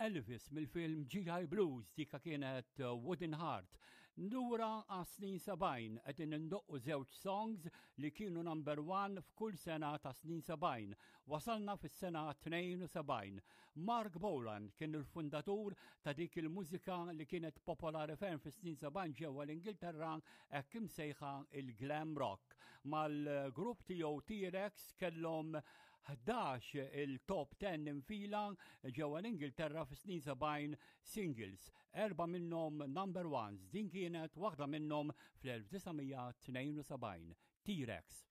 Elvis mill-film G.I. Blues dika kienet Wooden Heart. Ndura għas-snin 70 qegħdin indoqqu żewġ songs li kienu number 1 f'kull sena ta' snin 70. Wasalna fis-sena 72. Mark Bolan kien il-fundatur ta' dik il-mużika li kienet popolari ferm fis-snin 70 ġewwa l-Ingilterra hekk imsejħa il-glam rock. Mal-grupp tiegħu T-Rex kellhom 11 il-top 10 infila ġewwa l-Ingilterra fis-snin 70 singles, 4 minnhom number ones. Din kienet waħda minnhom fl-1972, T-Rex.